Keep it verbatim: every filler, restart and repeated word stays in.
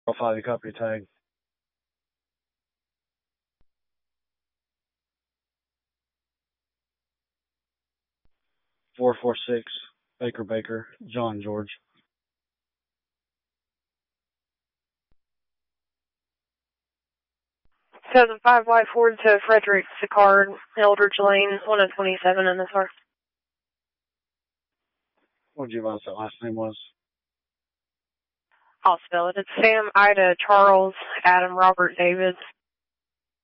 I'll the copy tag. four four six, Baker Baker, John George. seven five White Ford to Frederick Sicard, Eldridge Lane, one oh twenty-seven in the car. What did you realize that last name was? I'll spell it. It's Sam, Ida, Charles, Adam, Robert, David,